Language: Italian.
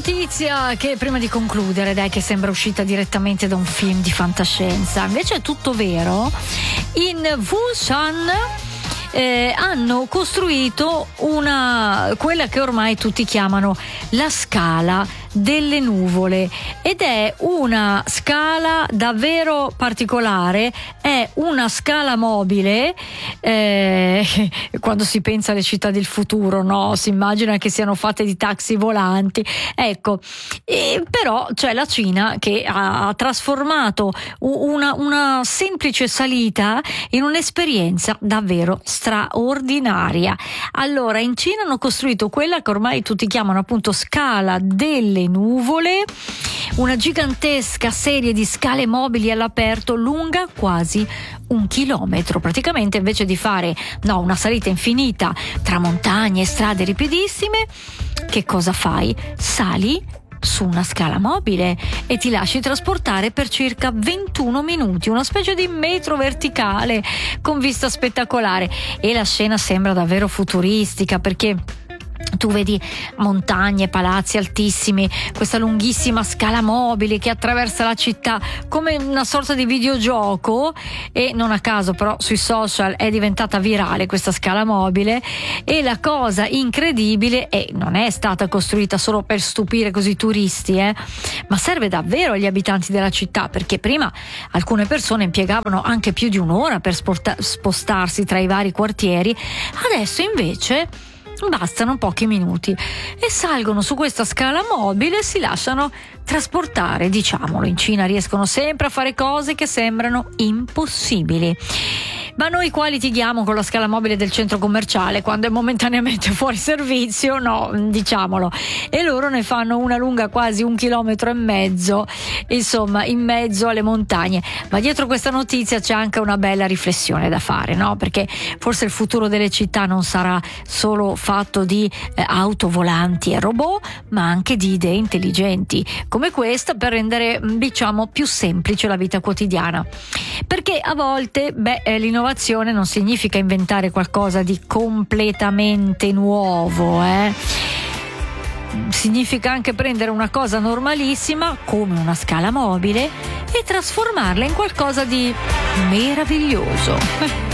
notizia che prima di concludere, dai, che sembra uscita direttamente da un film di fantascienza, invece è tutto vero. In Busan hanno costruito quella che ormai tutti chiamano la scala delle nuvole, ed è una scala davvero particolare. È una scala mobile, quando si pensa alle città del futuro, no? Si immagina che siano fatte di taxi volanti, ecco. Però c'è la Cina che ha trasformato una semplice salita in un'esperienza davvero straordinaria. Allora, in Cina hanno costruito quella che ormai tutti chiamano appunto scala delle nuvole, una gigantesca serie di scale mobili all'aperto lunga quasi 1 chilometro. Praticamente, invece di fare una salita infinita tra montagne e strade ripidissime, che cosa fai? Sali su una scala mobile e ti lasci trasportare per circa 21 minuti, una specie di metro verticale con vista spettacolare, e la scena sembra davvero futuristica, perché tu vedi montagne, palazzi altissimi, questa lunghissima scala mobile che attraversa la città come una sorta di videogioco, e non a caso però sui social è diventata virale questa scala mobile. E la cosa incredibile non è stata costruita solo per stupire così turisti, ma serve davvero agli abitanti della città, perché prima alcune persone impiegavano anche più di un'ora per spostarsi tra i vari quartieri, adesso invece bastano pochi minuti e salgono su questa scala mobile e si lasciano trasportare. Diciamolo, in Cina riescono sempre a fare cose che sembrano impossibili. Ma noi qua litighiamo con la scala mobile del centro commerciale quando è momentaneamente fuori servizio, no, diciamolo, e loro ne fanno una lunga quasi 1,5 chilometri, insomma, in mezzo alle montagne. Ma dietro questa notizia c'è anche una bella riflessione da fare, no? Perché forse il futuro delle città non sarà solo fatto di auto volanti e robot, ma anche di idee intelligenti come questa, per rendere, diciamo, più semplice la vita quotidiana. Perché a volte l'innovazione non significa inventare qualcosa di completamente nuovo, significa anche prendere una cosa normalissima come una scala mobile e trasformarla in qualcosa di meraviglioso.